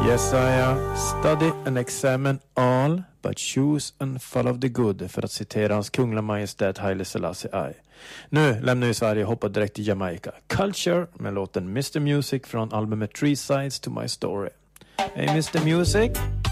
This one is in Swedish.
Yes, I study and examine all, but choose and follow the good, för att citera hans kungliga majestät Haile Selassie I. Nu lämnar vi Sverige och hoppar direkt till Jamaica. Culture med låten Mr. Music från albumet Three Sides to My Story. Hey Mr. Music.